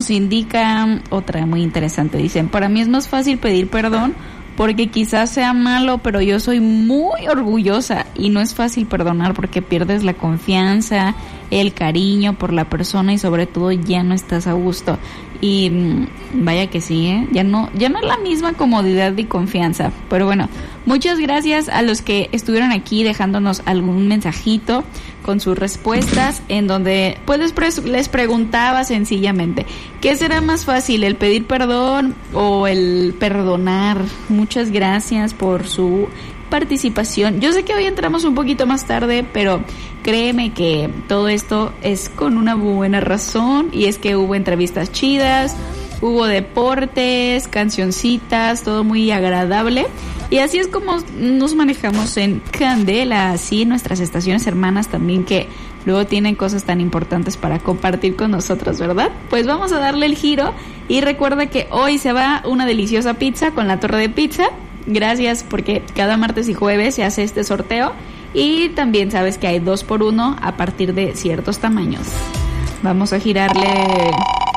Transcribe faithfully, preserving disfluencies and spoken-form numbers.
nos indica otra muy interesante. Dicen, para mí es más fácil pedir perdón porque quizás sea malo, pero yo soy muy orgullosa y no es fácil perdonar porque pierdes la confianza, el cariño por la persona y sobre todo ya no estás a gusto. Y vaya que sí, ¿eh? ya no ya no es la misma comodidad y confianza. Pero bueno, muchas gracias a los que estuvieron aquí dejándonos algún mensajito con sus respuestas, en donde pues les, les preguntaba sencillamente, ¿qué será más fácil, el pedir perdón o el perdonar? Muchas gracias por su participación. Yo sé que hoy entramos un poquito más tarde, pero créeme que todo esto es con una buena razón, y es que hubo entrevistas chidas, hubo deportes, cancioncitas, todo muy agradable, y así es como nos manejamos en Candela, así nuestras estaciones hermanas también, que luego tienen cosas tan importantes para compartir con nosotros, ¿verdad? Pues vamos a darle el giro, y recuerda que hoy se va una deliciosa pizza con la torre de pizza. Gracias, porque cada martes y jueves se hace este sorteo, y también sabes que hay dos por uno a partir de ciertos tamaños. Vamos a girarle